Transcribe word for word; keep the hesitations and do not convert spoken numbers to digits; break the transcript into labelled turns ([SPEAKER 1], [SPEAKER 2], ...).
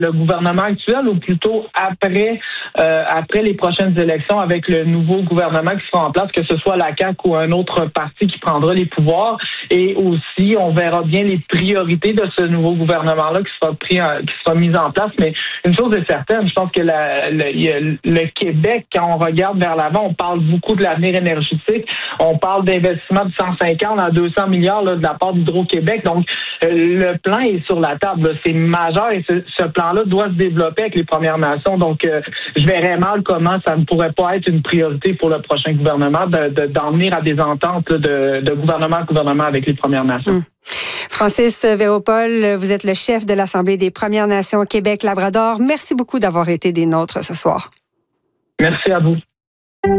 [SPEAKER 1] le gouvernement actuel ou plutôt après euh, après les prochaines élections avec le nouveau gouvernement qui sera en place, que ce soit la C A Q ou un autre parti qui prendra les pouvoirs. Et aussi, on verra bien les priorités de ce nouveau gouvernement-là qui sera pris en, qui sera mis en place. Mais une chose est certaine, je pense que la, le, le Québec, quand on regarde vers l'avant, on parle beaucoup de l'avenir énergétique. On parle d'investissement de cent cinquante à deux cents milliards là, de la part d'Hydro-Québec. Donc, euh, le plan est sur la table. Là. C'est majeur et ce, ce plan-là doit se développer avec les Premières Nations. Donc, euh, je verrais mal comment ça ne pourrait pas être une priorité pour le prochain gouvernement de, de, d'en venir à des ententes là, de, de gouvernement à gouvernement avec les Premières Nations.
[SPEAKER 2] Hum. Francis Véropol, vous êtes le chef de l'Assemblée des Premières Nations Québec-Labrador. Merci beaucoup d'avoir été des nôtres ce soir.
[SPEAKER 1] Merci à vous.